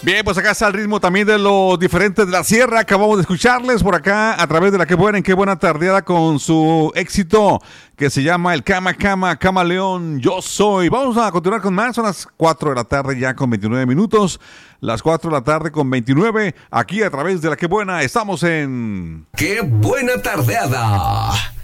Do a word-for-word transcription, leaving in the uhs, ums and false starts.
Bien, pues acá está el ritmo también de los diferentes de la sierra. Acabamos de escucharles por acá a través de la Qué Buena en Qué Buena Tardeada con su éxito que se llama el Cama Cama Camaleón Yo Soy. Vamos a continuar con más, son las cuatro de la tarde ya con veintinueve minutos. Las cuatro de la tarde con veintinueve, aquí a través de la Qué Buena estamos en... ¡Qué Buena Tardeada!